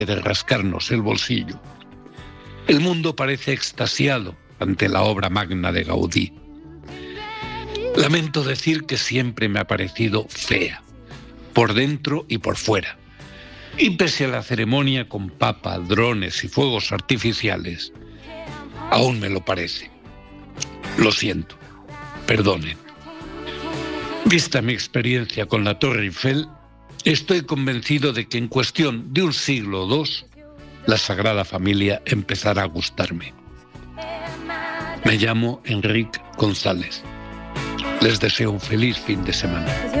de rascarnos el bolsillo. El mundo parece extasiado ante la obra magna de Gaudí. Lamento decir que siempre me ha parecido fea, por dentro y por fuera. Y pese a la ceremonia con papa, drones y fuegos artificiales, aún me lo parece. Lo siento, perdonen. Vista mi experiencia con la Torre Eiffel, estoy convencido de que en cuestión de un siglo o dos, la Sagrada Familia empezará a gustarme. Me llamo Enrique González. Les deseo un feliz fin de semana.